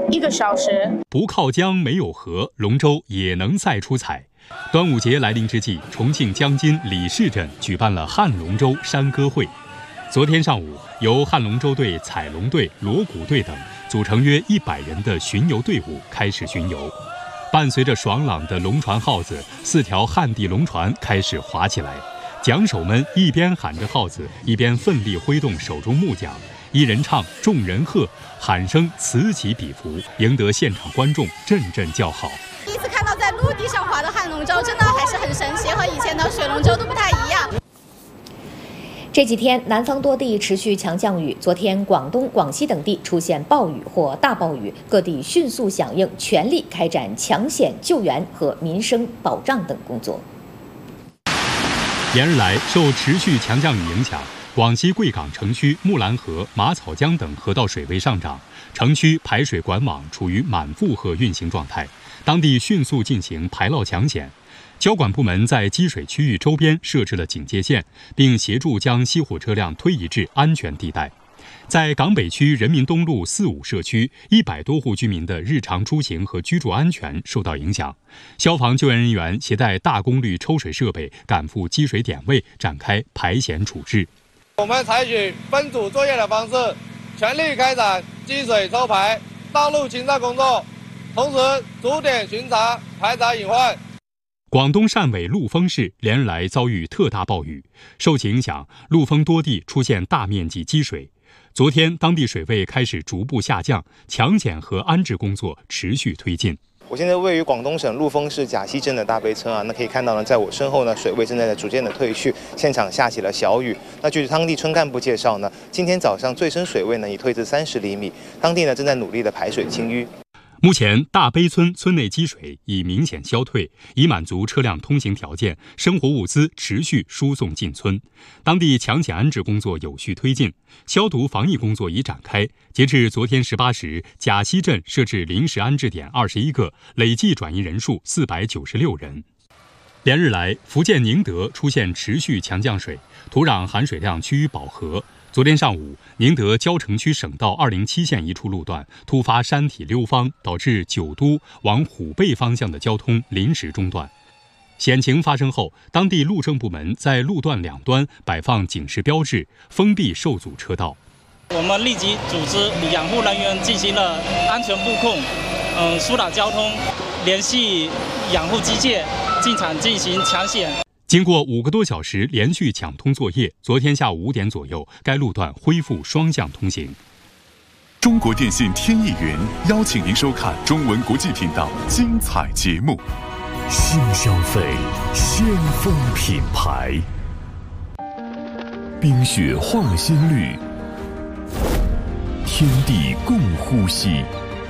1个小时。 不靠江没有河，龙舟也能赛出彩。端午节来临之际，重庆江津李氏镇举办了汉龙舟山歌会。昨天上午，由汉龙舟队、彩龙队、锣鼓队等组成约100人的巡游队伍开始巡游。伴随着爽朗的龙船号子，4条汉地龙船开始划起来。桨手们一边喊着号子，一边奋力挥动手中木桨，一人唱，众人和，喊声此起彼伏，赢得现场观众阵阵叫好。 第一次看到在陆地上划的汉龙舟，真的还是很神奇，和以前的水龙舟都不太一样。 这几天，南方多地持续强降雨。昨天，广东、广西等地出现暴雨或大暴雨，各地迅速响应，全力开展抢险救援和民生保障等工作。 连日来，受持续强降雨影响，广西贵港城区木兰河、马草江等河道水位上涨，城区排水管网处于满负荷运行状态，当地迅速进行排涝抢险。交管部门在积水区域周边设置了警戒线，并协助将熄火车辆推移至安全地带。在港北区人民东路4、5社区，100多户居民的日常出行和居住安全受到影响。消防救援人员携带大功率抽水设备赶赴积水点位，展开排险处置。 我们采取分组作业的方式，全力开展积水抽排、道路清扫工作，同时逐点巡查，排查隐患。 广东汕尾陆丰市连日来遭遇特大暴雨，受其影响，陆丰多地出现大面积积水。昨天，当地水位开始逐步下降，抢险和安置工作持续推进。 我现在位于广东省陆丰市甲溪镇的大悲村那可以看到呢，在我身后呢，水位正在逐渐的退去，现场下起了小雨。那据当地村干部介绍呢，今天早上最深水位呢已退至30厘米，当地呢正在努力的排水清淤。 目前，大悲村村内积水已明显消退，已满足车辆通行条件，生活物资持续输送进村。当地抢险安置工作有序推进，消毒防疫工作已展开。截至昨天18时，甲溪镇设置临时安置点21个，累计转移人数496人。连日来，福建宁德出现持续强降水，土壤含水量趋于饱和。昨天上午，宁德蕉城区省道207线一处路段突发山体溜方，导致9都往虎背方向的交通临时中断。险情发生后，当地路政部门在路段两端摆放警示标志，封闭受阻车道。 我们立即组织养护人员进行了安全布控，疏导交通，联系养护机械进场进行抢险。 经过5个多小时连续抢通作业，昨天下午5点左右，该路段恢复双向通行。 中国电信天翼云邀请您收看中文国际频道精彩节目。 新消费，先锋品牌。冰雪化新绿，天地共呼吸。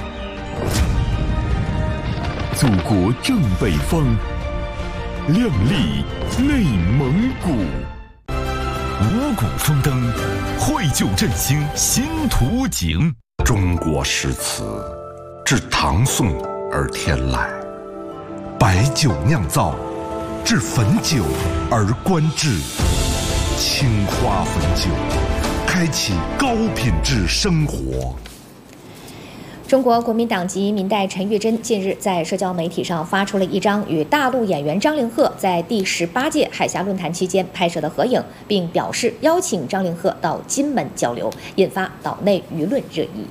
祖国正北方。亮丽内蒙古，五谷丰登，绘就振兴新图景。 中国诗词自唐宋而天来，白酒酿造，至汾酒而观致。青花汾酒，开启高品质生活。 中国国民党籍民代陈玉珍近日在社交媒体上发出了一张与大陆演员张凌赫在第18届海峡论坛期间拍摄的合影，并表示邀请张凌赫到金门交流，引发岛内舆论热议。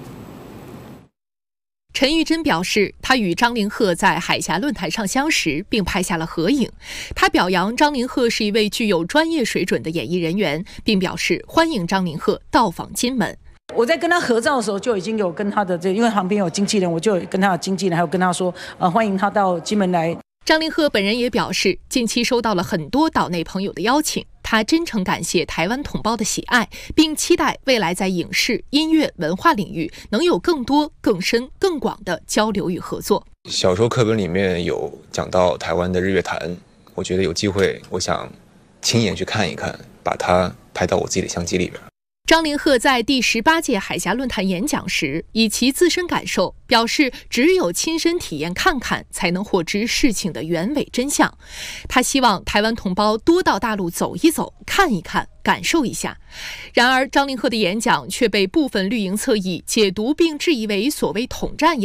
陈玉珍表示，他与张凌赫在海峡论坛上相识，并拍下了合影。他表扬张凌赫是一位具有专业水准的演艺人员，并表示欢迎张凌赫到访金门。 我在跟他合照的时候，就已经有跟他的因为旁边有经纪人，我就有跟他的经纪人，还有跟他说，欢迎他到金门来。 张凌赫本人也表示，近期收到了很多岛内朋友的邀请，他真诚感谢台湾同胞的喜爱，并期待未来在影视、音乐、文化领域能有更多、更深、更广的交流与合作。 小说课本里面有讲到台湾的日月潭，我觉得有机会，我想亲眼去看一看，把它拍到我自己的相机里边。 张凌赫在第18届海峡论坛演讲时，以其自身感受表示，只有亲身体验看看，才能获知事情的原委真相。他希望台湾同胞多到大陆走一走、看一看、感受一下。然而，张凌赫的演讲却被部分绿营侧翼解读并质疑为所谓统战演